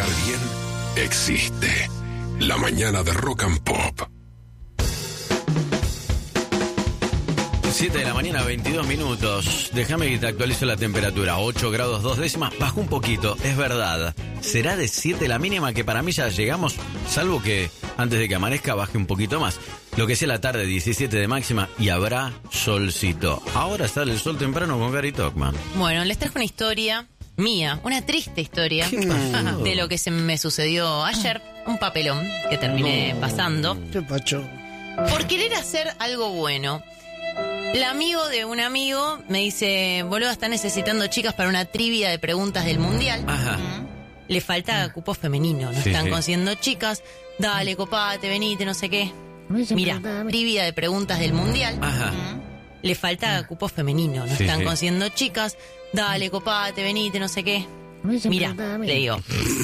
bien existe. La mañana de Rock and Pop. 7 de la mañana, 22 minutos. Déjame que te actualizo la temperatura. 8 grados 2 décimas. Bajó un poquito, es verdad. Será de 7 la mínima, que para mí ya llegamos, salvo que antes de que amanezca baje un poquito más. Lo que sea la tarde, 17 de máxima, y habrá solcito. Ahora sale el sol temprano con Gary Tokman. Bueno, les trajo una historia mía, una triste historia de lo que se me sucedió ayer. Un papelón que terminé pasando. ¿Qué pacho? Por querer hacer algo bueno. El amigo de un amigo me dice, boludo, está necesitando chicas para una trivia de preguntas del mundial. Ajá. Le falta cupo femenino, no Sí, están sí. consiguiendo chicas. Dale, copate, venite, no sé qué. Mira, trivia de preguntas del mundial. Ajá. Le falta cupo femenino, no Sí, están sí. consiguiendo chicas. Dale, copate, venite, no sé qué. Mira, le digo,